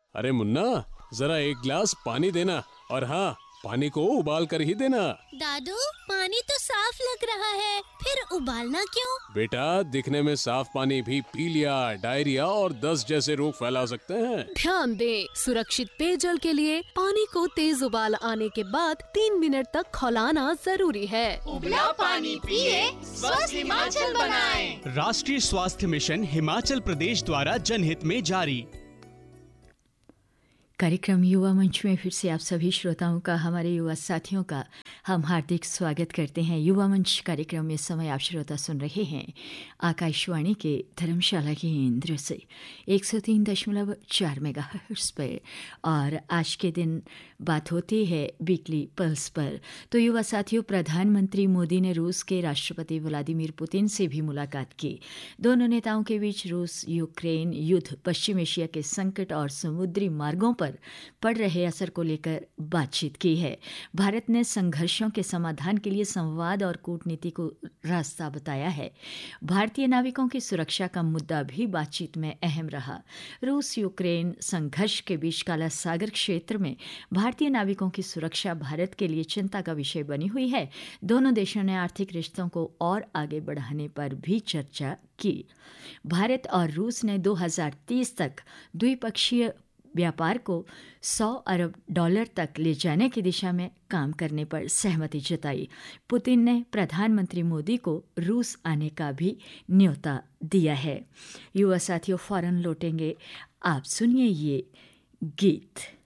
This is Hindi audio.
अरे मुन्ना, जरा एक गिलास पानी देना, और हाँ, पानी को उबाल कर ही देना। दादू, पानी तो साफ लग रहा है, फिर उबालना क्यों? बेटा, दिखने में साफ पानी भी पीलिया, डायरिया और दस्त जैसे रोग फैला सकते हैं। ध्यान दें, सुरक्षित पेयजल के लिए पानी को तेज उबाल आने के बाद 3 मिनट तक खौलाना जरूरी है। उबला पानी पिए, स्वस्थ हिमाचल बनाएं। राष्ट्रीय स्वास्थ्य मिशन हिमाचल प्रदेश द्वारा जनहित में जारी। कार्यक्रम युवा मंच में फिर से आप सभी श्रोताओं का, हमारे युवा साथियों का हम हार्दिक स्वागत करते हैं। युवा मंच कार्यक्रम में समय आप श्रोता सुन रहे हैं आकाशवाणी के धर्मशाला केंद्र से 103.4 मेगाहर्ट्ज़ पर, और आज के दिन बात होती है वीकली पल्स पर। तो युवा साथियों, प्रधानमंत्री मोदी ने रूस के राष्ट्रपति व्लादिमीर पुतिन से भी मुलाकात की। दोनों नेताओं के बीच रूस यूक्रेन युद्ध, पश्चिम एशिया के संकट और समुद्री मार्गों पर पड़ रहे असर को लेकर बातचीत की है। भारत ने संघर्षों के समाधान के लिए संवाद और कूटनीति को रास्ता बताया है। भारतीय नाविकों की सुरक्षा का मुद्दा भी बातचीत में अहम रहा। रूस यूक्रेन संघर्ष के बीच काला सागर क्षेत्र में भारतीय नाविकों की सुरक्षा भारत के लिए चिंता का विषय बनी हुई है। दोनों देशों ने आर्थिक रिश्तों को और आगे बढ़ाने पर भी चर्चा की। भारत और रूस ने 2030 तक द्विपक्षीय व्यापार को $100 अरब तक ले जाने की दिशा में काम करने पर सहमति जताई। पुतिन ने प्रधानमंत्री मोदी को रूस आने का भी न्योता दिया है। युवा साथियों, फौरन लौटेंगे, आप सुनिए ये गीत।